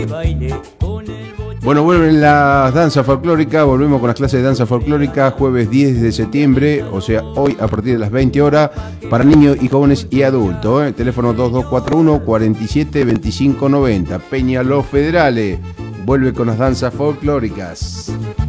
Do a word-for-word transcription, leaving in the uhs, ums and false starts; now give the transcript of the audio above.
Bueno, vuelven las danzas folclóricas, volvemos con las clases de danza folclórica jueves diez de septiembre, o sea, hoy a partir de las veinte horas, para niños y jóvenes y adultos. ¿eh? Teléfono dos dos cuatro uno, cuatro siete, dos cinco nueve cero. Peña Los Federales vuelve con las danzas folclóricas.